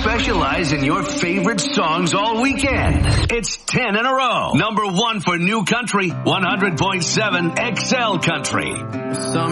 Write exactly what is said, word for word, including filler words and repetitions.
specialize in your favorite songs all weekend. It's ten in a row. Number one for New Country, one hundred point seven X L Country.